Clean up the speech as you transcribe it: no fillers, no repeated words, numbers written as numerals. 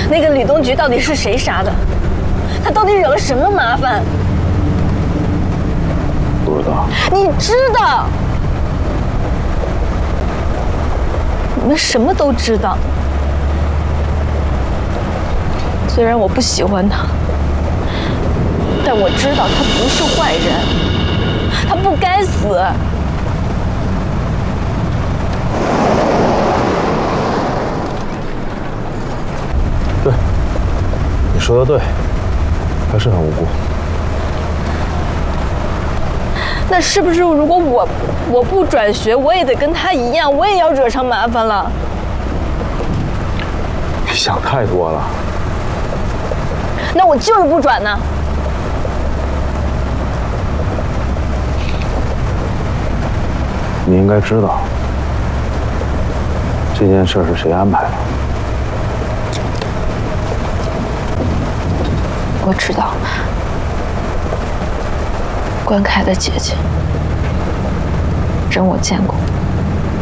那个李东菊到底是谁杀的？他到底惹了什么麻烦？ 不知道。 你知道？你们什么都知道。虽然我不喜欢他，但我知道他不是坏人，他不该死。 对，你说的对，他是很无辜。 那是不是如果我不转学，我也得跟他一样，我也要惹上麻烦了？ 你想太多了。 那我就是不转呢。 你应该知道这件事是谁安排的。 我知道，关凯的姐姐，真我见过。